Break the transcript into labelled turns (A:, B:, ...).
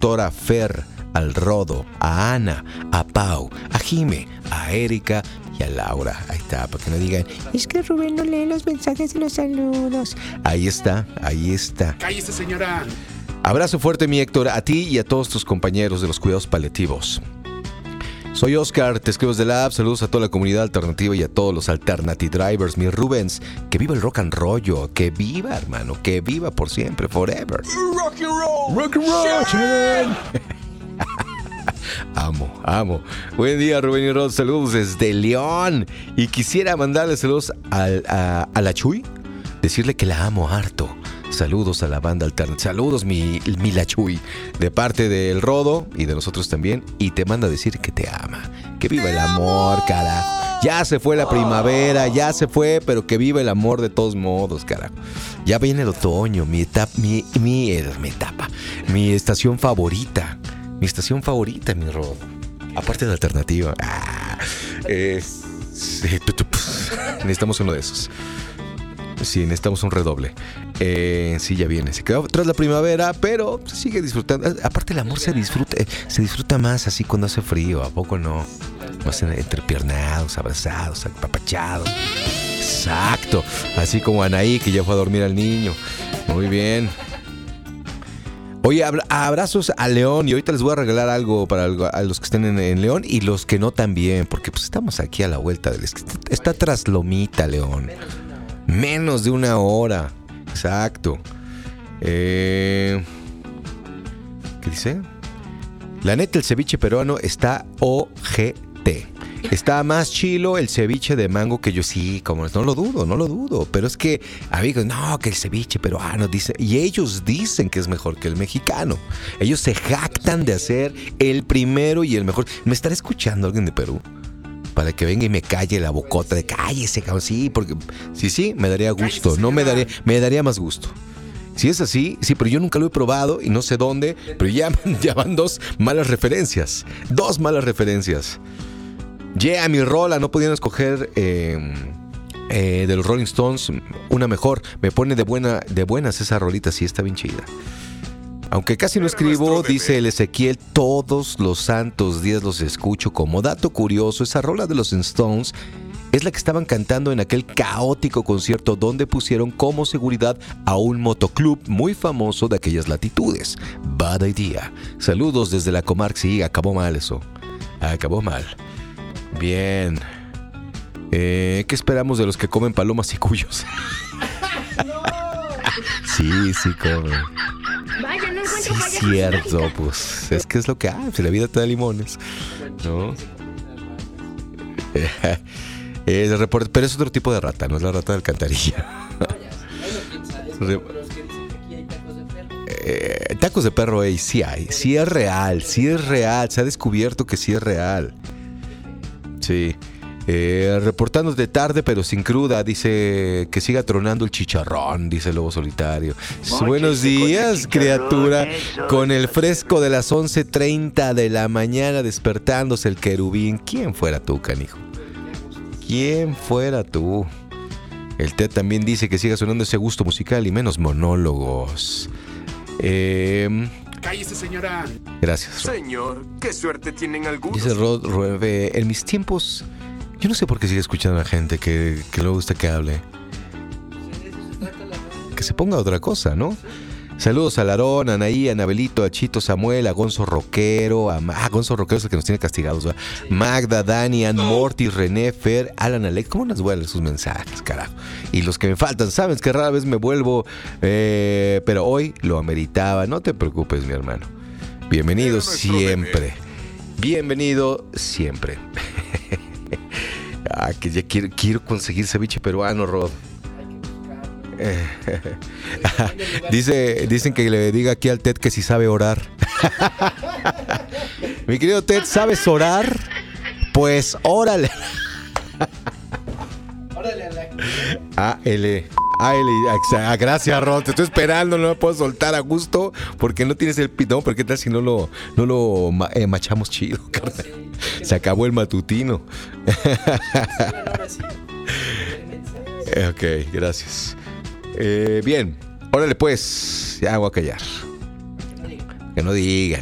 A: doctora Fer, al Rodo, a Ana, a Pau, a Jime, a Erika y a Laura. Ahí está, para que no digan, es que Rubén no lee los mensajes y los saludos. Ahí está, ahí está.
B: ¡Cállese, señora!
A: Abrazo fuerte, mi Héctor, a ti y a todos tus compañeros de los cuidados paliativos. Soy Oscar, te escribo desde la app. Saludos a toda la comunidad alternativa y a todos los Alternative Drivers. Mi Rubens, que viva el rock and rollo. Que viva, hermano, que viva por siempre, forever.
B: Rock and roll.
A: Rock and roll. Amo. Buen día, Rubén y Rod. Saludos desde León. Y quisiera mandarle saludos a la Chuy. Decirle que la amo harto. Saludos a la banda alternativa. Saludos, mi la Chuy. De parte del Rodo y de nosotros también. Y te manda a decir que te ama. Que viva el amor, carajo. Ya se fue la primavera, ya se fue, pero que viva el amor de todos modos, carajo. Ya viene el otoño, mi estación favorita. Mi estación favorita, mi Rodo. Aparte de la alternativa. Necesitamos uno de esos. Sí, necesitamos un redoble. Sí, ya viene. Se quedó tras la primavera, pero se sigue disfrutando. Aparte, el amor se disfruta más así cuando hace frío. ¿A poco no? Más entrepiernados, abrazados, apapachados. Exacto. Así como Anaí, que ya fue a dormir al niño. Muy bien. Oye, abrazos a León. Y ahorita les voy a regalar algo para a los que estén en León y los que no también. Porque pues estamos aquí a la vuelta del... Está tras Lomita, León. Menos de una hora. Exacto. ¿Qué dice? La neta, el ceviche peruano está OGT. Está más chilo el ceviche de mango que yo. Sí, como no lo dudo. Pero es que, amigos, no, que el ceviche peruano dice. Y ellos dicen que es mejor que el mexicano. Ellos se jactan de hacer el primero y el mejor. ¿Me estará escuchando alguien de Perú? Para que venga y me calle la bocota de cállese, cabrón. Sí, porque sí, me daría gusto.
B: Cállese,
A: no me daría más gusto. Si es así, sí, pero yo nunca lo he probado y no sé dónde, pero ya van dos malas referencias. Yeah, mi rola, no podían escoger de los Rolling Stones una mejor. Me pone de buenas esa rolita, sí, está bien chida. Aunque casi no escribo, dice el Ezequiel, todos los santos días los escucho. Como dato curioso, esa rola de los Stones es la que estaban cantando en aquel caótico concierto donde pusieron como seguridad a un motoclub muy famoso de aquellas latitudes. Bad idea. Saludos desde la comarca. Sí, acabó mal eso. Acabó mal. Bien. ¿Qué esperamos de los que comen palomas y cuyos? Sí, comen.
C: Vaya, no encuentro
A: sí, cierto, pues es que es lo que hay, si la vida te da limones, ¿no? Pero es otro tipo de rata, no es la rata de alcantarilla. Tacos de perro, sí hay, sí es real, se ha descubierto que sí es real. Sí. Reportándote tarde pero sin cruda, dice que siga tronando el chicharrón, dice el lobo solitario. Buenos días, criatura. Con el fresco de las 11:30 de la mañana despertándose el querubín. ¿Quién fuera tú, canijo? ¿Quién fuera tú? El Ted también dice que siga sonando ese gusto musical y menos monólogos.
B: Cállese, señora.
A: Gracias, Rod.
D: Señor, qué suerte tienen algunos.
A: Dice Rod, en mis tiempos... Yo no sé por qué sigue escuchando a la gente que le gusta que hable. Que se ponga otra cosa, ¿no? Saludos a Larón, a Anaí, a Anabelito, a Chito, Samuel, a Gonzo Roquero, Gonzo Roquero es el que nos tiene castigados, ¿verdad? Magda, Dani, Ann Mortis, René, Fer, Alan, Alex. ¿Cómo nos vuelven sus mensajes, carajo? Y los que me faltan, sabes que rara vez me vuelvo, pero hoy lo ameritaba. No te preocupes, mi hermano. Bienvenido siempre. Bienvenido siempre. Que ya quiero conseguir ceviche peruano, Rod. Dicen que le diga aquí al Ted que si sabe orar. Mi querido Ted, ¿sabes orar? Pues órale. Gracias, Rod. Te estoy esperando, no me puedo soltar a gusto porque no tienes el pitón. ¿Por qué tal si no lo machamos chido, carnal? Se acabó el matutino. Ok, gracias. Bien, órale pues, ya voy a callar. Que no digan.